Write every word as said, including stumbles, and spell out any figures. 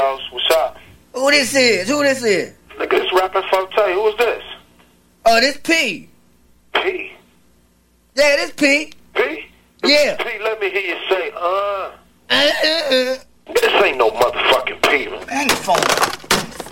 Ghost. What's up? Who this is? Who this is? Nigga, this rapping Forte. Who is this? Oh, this P. P? Yeah, this P. P? Yeah. P, let me hear you say, uh. Uh, uh, uh. This ain't no motherfucking P. Hang the phone.